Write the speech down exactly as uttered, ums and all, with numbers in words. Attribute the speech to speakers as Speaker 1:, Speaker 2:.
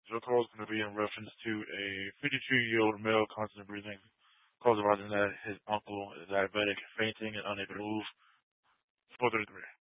Speaker 1: Your call is going to be in reference to a fifty-two-year-old male constantly breathing, calls arising that his uncle is diabetic, fainting, and unable to move. four thirty-three.